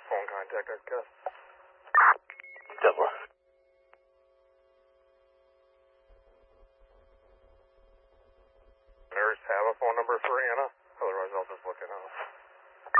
phone contact, I guess. Deborah. Nurse have a phone number for Anna?